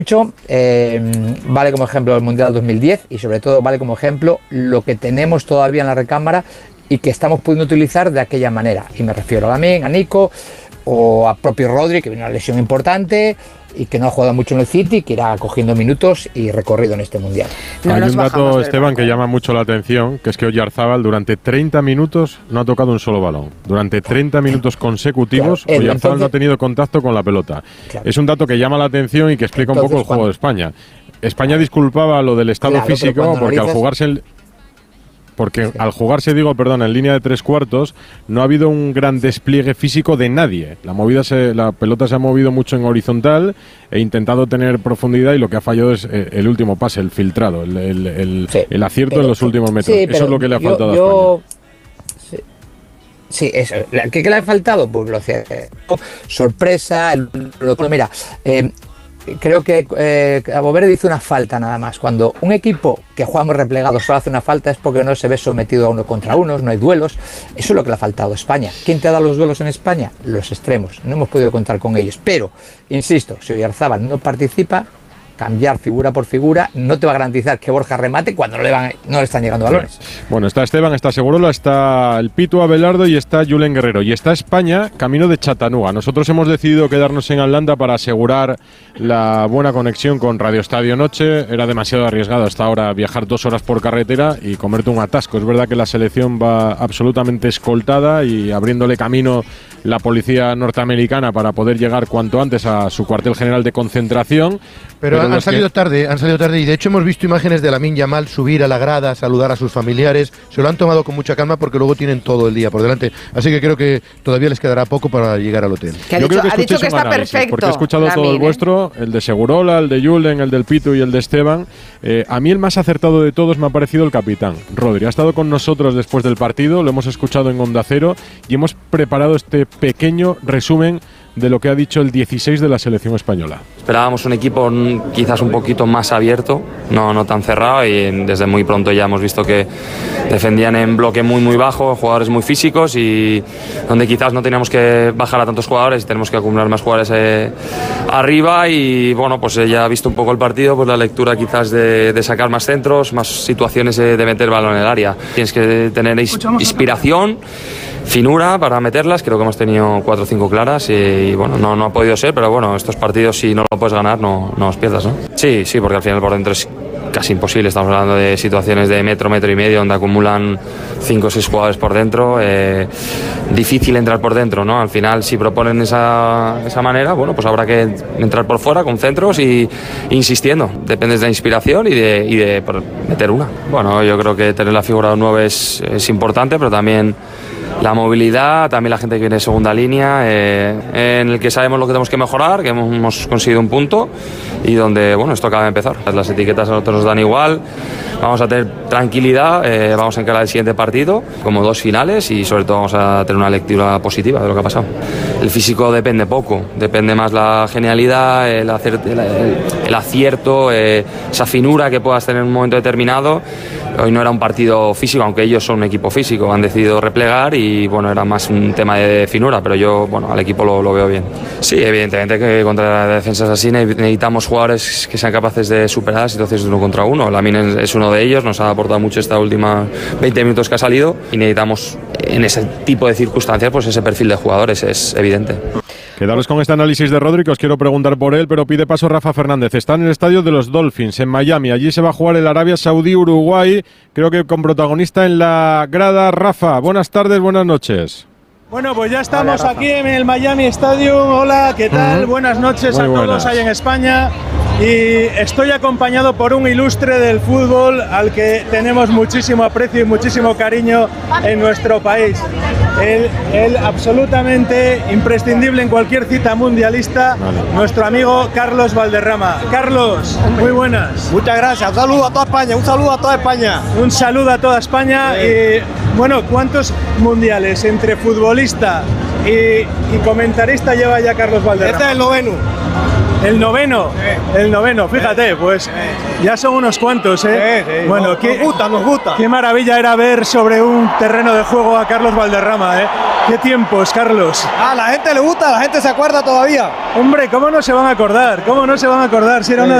mucho, vale como ejemplo el Mundial 2010 y sobre todo vale como ejemplo lo que tenemos todavía en la recámara y que estamos pudiendo utilizar de aquella manera. Y me refiero a Lamine, a Nico o a propio Rodri, que viene una lesión importante y que no ha jugado mucho en el City, que irá cogiendo minutos y recorrido en este Mundial. No Hay un dato, Esteban, que llama mucho la atención, que es que Oyarzábal durante 30 minutos no ha tocado un solo balón. Durante 30 minutos consecutivos, claro, Oyarzábal no ha tenido contacto con la pelota. Claro. Es un dato que llama la atención y que explica un poco el juego de España. España disculpaba lo del estado físico porque al jugarse al jugarse, en línea de 3/4, no ha habido un gran despliegue físico de nadie. La pelota se ha movido mucho en horizontal, e intentado tener profundidad y lo que ha fallado es el último pase, el filtrado, el acierto en los últimos metros. Eso es lo que le ha faltado a España. Sí, eso. ¿Qué le ha faltado? Pues lo sorpresa. Mira, creo que Cabo Verde hizo una falta nada más. Cuando un equipo que jugamos replegados solo hace una falta es porque no se ve sometido a uno contra uno, no hay duelos. Eso es lo que le ha faltado a España. ¿Quién te ha dado los duelos en España? Los extremos. No hemos podido contar con ellos. Pero, insisto, si Oyarzábal no participa, cambiar figura por figura no te va a garantizar que Borja remate cuando no le están llegando balones. Bueno, está Esteban, está Segurola, está el Pitu Abelardo y está Julen Guerrero. Y está España camino de Chattanooga. Nosotros hemos decidido quedarnos en Atlanta para asegurar la buena conexión con Radio Estadio Noche. Era demasiado arriesgado hasta ahora viajar 2 horas por carretera y comerte un atasco. Es verdad que la selección va absolutamente escoltada y abriéndole camino la policía norteamericana para poder llegar cuanto antes a su cuartel general de concentración. Pero han salido tarde y de hecho hemos visto imágenes de Lamine Yamal subir a la grada, saludar a sus familiares. Se lo han tomado con mucha calma porque luego tienen todo el día por delante. Así que creo que todavía les quedará poco para llegar al hotel. Yo creo que ha dicho que está perfecto. Porque he escuchado Lamine, todo el vuestro, el de Segurola, el de Julen, el del Pitu y el de Esteban. A mí el más acertado de todos me ha parecido el capitán, Rodri. Ha estado con nosotros después del partido, lo hemos escuchado en Onda Cero y hemos preparado este pequeño resumen de lo que ha dicho el 16 de la selección española. Esperábamos un equipo quizás un poquito más abierto, no tan cerrado, y desde muy pronto ya hemos visto que defendían en bloque muy bajo, jugadores muy físicos, y donde quizás no teníamos que bajar a tantos jugadores y tenemos que acumular más jugadores arriba. Y bueno, pues ya ha visto un poco el partido, pues la lectura quizás de sacar más centros, más situaciones de meter balón en el área. Tienes que tener inspiración, finura para meterlas. Creo que hemos tenido 4 o 5 claras y bueno, no ha podido ser, pero bueno, estos partidos si no lo puedes ganar no los pierdas, ¿no? Sí, porque al final por dentro es casi imposible. Estamos hablando de situaciones de metro y medio donde acumulan 5 o 6 jugadores por dentro. Difícil entrar por dentro, ¿no? Al final, si proponen esa manera, bueno, pues habrá que entrar por fuera con centros y insistiendo. Dependes de la inspiración y de meter una. Bueno, yo creo que tener la figura de un 9 es importante, pero también la movilidad, también la gente que viene de segunda línea, en el que sabemos lo que tenemos que mejorar, que hemos conseguido un punto y donde, bueno, esto acaba de empezar. Las etiquetas a nosotros nos dan igual, vamos a tener tranquilidad, vamos a encarar el siguiente partido como 2 finales y sobre todo vamos a tener una lectura positiva de lo que ha pasado. El físico depende poco, depende más la genialidad, el acierto, esa finura que puedas tener en un momento determinado. Hoy no era un partido físico, aunque ellos son un equipo físico, han decidido replegar y bueno, era más un tema de finura, pero yo, bueno, al equipo lo veo bien. Sí, evidentemente que contra defensas así necesitamos jugadores que sean capaces de superar situaciones de 1 contra 1. Lamine es uno de ellos, nos ha aportado mucho esta última 20 minutos que ha salido y necesitamos en ese tipo de circunstancias pues ese perfil de jugadores, es evidente. Quedaros con este análisis de Rodri, que os quiero preguntar por él, pero pide paso Rafa Fernández. Está en el estadio de los Dolphins, en Miami. Allí se va a jugar el Arabia Saudí-Uruguay, creo que con protagonista en la grada. Rafa, buenas tardes, buenas noches. Bueno, pues ya estamos aquí en el Miami Stadium. Hola, ¿qué tal? Buenas noches a todos ahí en España. Y estoy acompañado por un ilustre del fútbol al que tenemos muchísimo aprecio y muchísimo cariño en nuestro país. Él absolutamente imprescindible en cualquier cita mundialista, nuestro amigo Carlos Valderrama. Carlos, muy buenas. Muchas gracias, un saludo a toda España, un saludo a toda España. Un saludo a toda España. Y bueno, ¿cuántos mundiales entre futbolista y comentarista lleva ya Carlos Valderrama? Este es el 9º. El noveno, fíjate, pues ya son unos cuantos, ¿eh? Bueno, nos gusta. Qué maravilla era ver sobre un terreno de juego a Carlos Valderrama, ¿eh? Qué tiempos, Carlos. A la gente le gusta, la gente se acuerda todavía. Hombre, ¿cómo no se van a acordar? Si era una